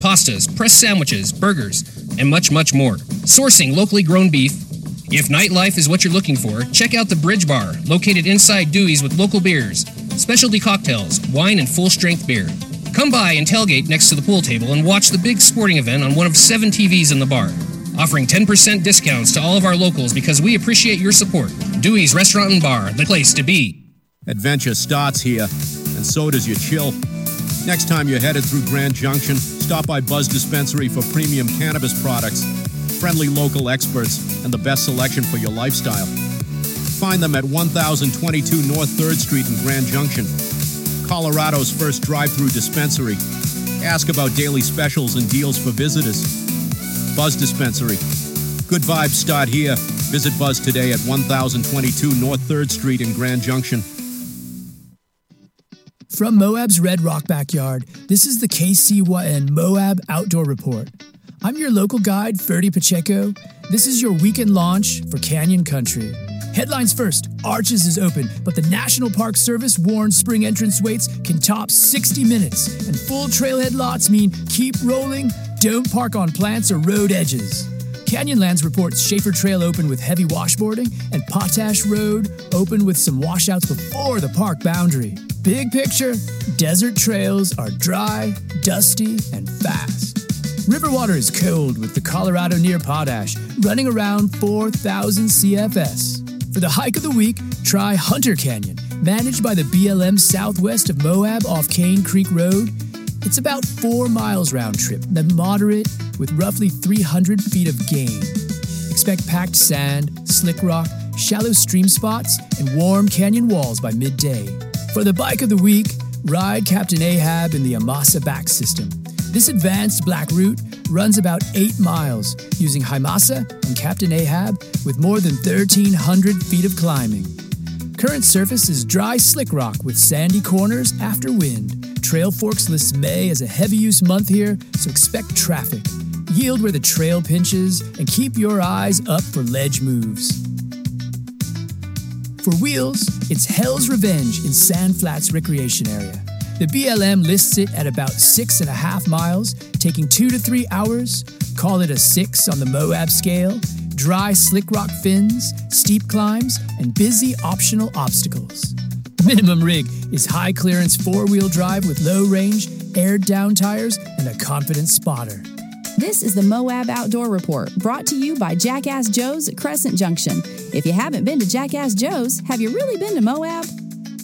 pastas, pressed sandwiches, burgers, and much, much more. Sourcing locally grown beef. If nightlife is what you're looking for, check out the Bridge Bar, located inside Dewey's with local beers, specialty cocktails, wine, and full-strength beer. Come by and tailgate next to the pool table and watch the big sporting event on one of 7 TVs in the bar. Offering 10% discounts to all of our locals because we appreciate your support. Dewey's Restaurant and Bar, the place to be. Adventure starts here, and so does your chill. Next time you're headed through Grand Junction, stop by Buzz Dispensary for premium cannabis products, friendly local experts, and the best selection for your lifestyle. Find them at 1022 North 3rd Street in Grand Junction, Colorado's first drive-through dispensary. Ask about daily specials and deals for visitors. Buzz Dispensary. Good vibes start here. Visit Buzz today at 1022 North 3rd Street in Grand Junction. From Moab's Red Rock backyard, this is the KCYN Moab Outdoor Report. I'm your local guide, Ferdy Pacheco. This is your weekend launch for Canyon Country. Headlines first, Arches is open, but the National Park Service warns spring entrance waits can top 60 minutes, and full trailhead lots mean keep rolling, don't park on plants or road edges. Canyonlands reports Schaefer Trail open with heavy washboarding, and Potash Road open with some washouts before the park boundary. Big picture, desert trails are dry, dusty, and fast. Riverwater is cold with the Colorado near Potash, running around 4,000 CFS. For the hike of the week, try Hunter Canyon, managed by the BLM southwest of Moab off Cane Creek Road. It's about 4 miles round trip, then moderate with roughly 300 feet of gain. Expect packed sand, slick rock, shallow stream spots, and warm canyon walls by midday. For the bike of the week, ride Captain Ahab in the Amasa back system. This advanced black route runs about 8 miles using Himasa and Captain Ahab with more than 1,300 feet of climbing. Current surface is dry slick rock with sandy corners after wind. Trail Forks lists May as a heavy use month here, so expect traffic. Yield where the trail pinches and keep your eyes up for ledge moves. For wheels, it's Hell's Revenge in Sand Flats Recreation Area. The BLM lists it at about 6.5 miles, taking 2 to 3 hours. Call it a 6 on the Moab scale. Dry slick rock fins, steep climbs, and busy optional obstacles. Minimum rig is high clearance 4-wheel drive with low range, aired down tires, and a confident spotter. This is the Moab Outdoor Report, brought to you by Jackass Joe's at Crescent Junction. If you haven't been to Jackass Joe's, have you really been to Moab?